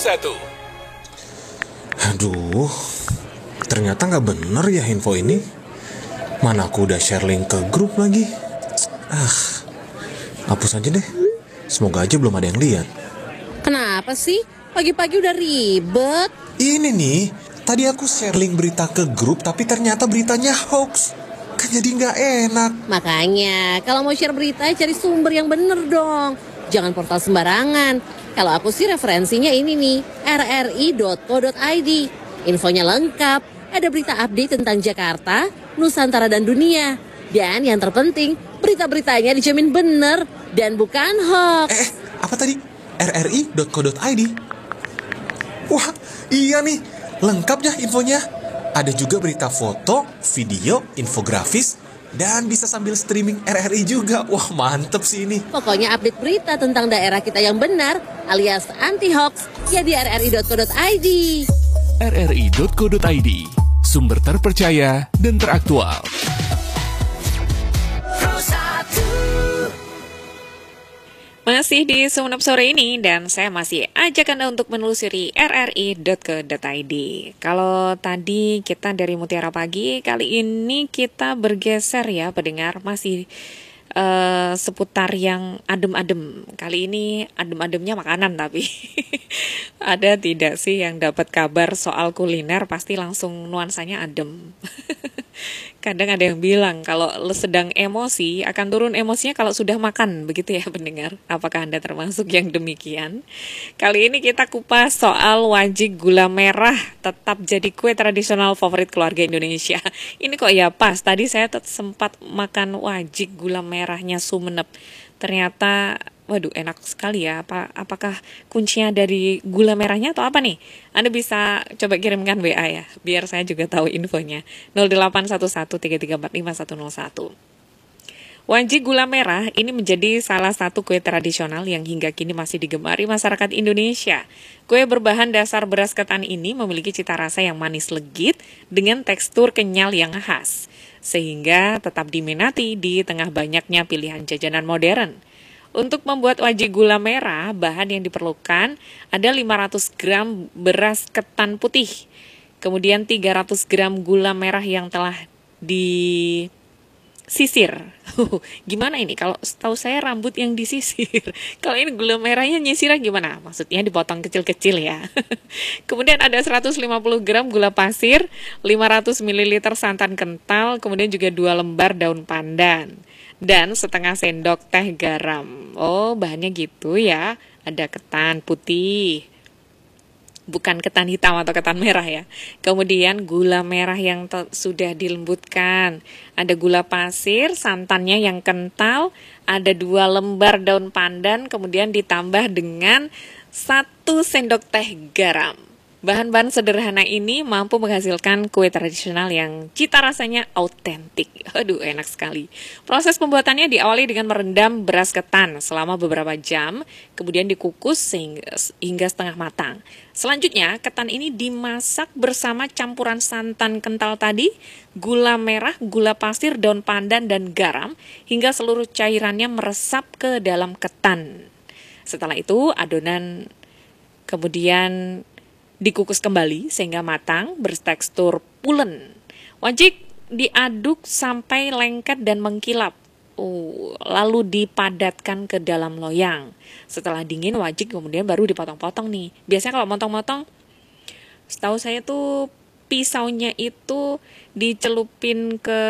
Aduh, ternyata nggak bener ya info ini. Mana aku udah share link ke grup lagi. Hapus aja deh. Semoga aja belum ada yang lihat. Kenapa sih? Pagi-pagi udah ribet. Ini nih, tadi aku share link berita ke grup tapi ternyata beritanya hoax. Kan jadi nggak enak. Makanya, kalau mau share berita, cari sumber yang bener dong. Jangan portal sembarangan. Kalau aku sih referensinya ini nih, rri.co.id. Infonya lengkap, ada berita update tentang Jakarta, Nusantara, dan dunia. Dan yang terpenting, berita-beritanya dijamin bener dan bukan hoax. Apa tadi? rri.co.id? Wah, iya nih. Lengkap ya infonya. Ada juga berita foto, video, infografis, dan bisa sambil streaming RRI juga. Wah, mantep sih ini. Pokoknya update berita tentang daerah kita yang benar, alias anti-hoax, ya di rri.co.id. rri.co.id, sumber terpercaya dan teraktual. Masih di Sumenep sore ini dan saya masih ajak Anda untuk menelusuri rri.co.id. Kalau tadi kita dari Mutiara Pagi, kali ini kita bergeser ya pendengar, masih seputar yang adem-adem. Kali ini adem-ademnya makanan tapi ada tidak sih yang dapat kabar soal kuliner pasti langsung nuansanya adem. Kadang ada yang bilang kalau sedang emosi akan turun emosinya kalau sudah makan, begitu ya pendengar. Apakah Anda termasuk yang demikian? Kali ini kita kupas soal wajik gula merah tetap jadi kue tradisional favorit keluarga Indonesia. Ini kok ya pas, tadi saya sempat makan wajik gula merahnya Sumenep. Ternyata waduh enak sekali ya. Apakah kuncinya dari gula merahnya atau apa nih? Anda bisa coba kirimkan WA ya, biar saya juga tahu infonya. 081133455101. Wajik gula merah ini menjadi salah satu kue tradisional yang hingga kini masih digemari masyarakat Indonesia. Kue berbahan dasar beras ketan ini memiliki cita rasa yang manis legit dengan tekstur kenyal yang khas, sehingga tetap diminati di tengah banyaknya pilihan jajanan modern. Untuk membuat wajik gula merah, bahan yang diperlukan ada 500 gram beras ketan putih, kemudian 300 gram gula merah yang telah disisir. Gimana ini? Kalau setahu saya rambut yang disisir. Kalau ini gula merahnya nyisirnya gimana? Maksudnya dipotong kecil-kecil ya. Kemudian ada 150 gram gula pasir, 500 ml santan kental, kemudian juga 2 lembar daun pandan. Dan setengah sendok teh garam. Oh, bahannya gitu ya. Ada ketan putih. Bukan ketan hitam atau ketan merah ya. Kemudian gula merah yang sudah dilembutkan. Ada gula pasir, santannya yang kental. Ada 2 lembar daun pandan. Kemudian ditambah dengan 1 sendok teh garam. Bahan-bahan sederhana ini mampu menghasilkan kue tradisional yang cita rasanya autentik. Aduh, enak sekali. Proses pembuatannya diawali dengan merendam beras ketan selama beberapa jam, kemudian dikukus hingga setengah matang. Selanjutnya, ketan ini dimasak bersama campuran santan kental tadi, gula merah, gula pasir, daun pandan, dan garam, hingga seluruh cairannya meresap ke dalam ketan. Setelah itu, adonan kemudian dikukus kembali sehingga matang bertekstur pulen. Wajik diaduk sampai lengket dan mengkilap. Lalu dipadatkan ke dalam loyang. Setelah dingin, wajik kemudian baru dipotong-potong nih. Biasanya kalau motong-motong, setahu saya tuh pisaunya itu dicelupin ke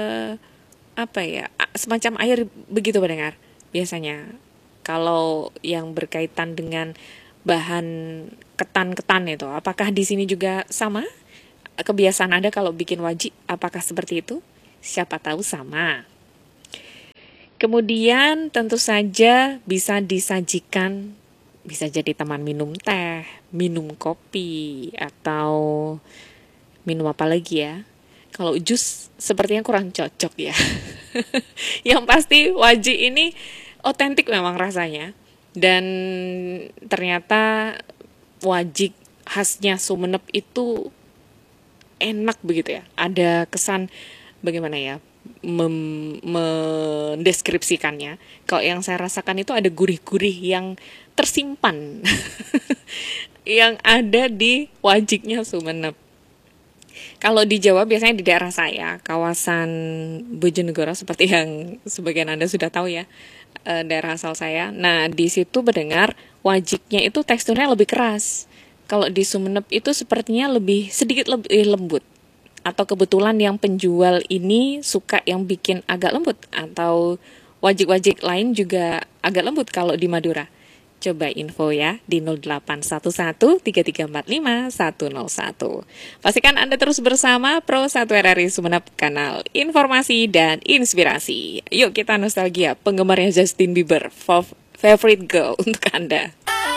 semacam air begitu pendengar. Biasanya kalau yang berkaitan dengan bahan ketan-ketan itu, apakah di sini juga sama? Kebiasaan Anda kalau bikin wajik, apakah seperti itu? Siapa tahu sama. Kemudian tentu saja bisa disajikan, bisa jadi teman minum teh, minum kopi, atau minum apa lagi ya. Kalau jus sepertinya kurang cocok ya. Yang pasti wajik ini otentik memang rasanya. Dan ternyata wajik khasnya Sumenep itu enak begitu ya. Ada kesan bagaimana ya, mendeskripsikannya. Kalau yang saya rasakan itu ada gurih-gurih yang tersimpan yang ada di wajiknya Sumeneb. Kalau di Jawa biasanya di daerah saya, kawasan Bojonegoro seperti yang sebagian Anda sudah tahu ya, daerah asal saya. Nah, di situ mendengar wajiknya itu teksturnya lebih keras. Kalau di Sumeneb itu sepertinya sedikit lebih lembut. Atau kebetulan yang penjual ini suka yang bikin agak lembut, atau wajik-wajik lain juga agak lembut kalau di Madura. Coba info ya di 0811-3345-101. Pastikan Anda terus bersama Pro 1 RRI Sumeneb, kanal informasi dan inspirasi. Yuk kita nostalgia penggemarnya Justin Bieber, favorite girl untuk Anda.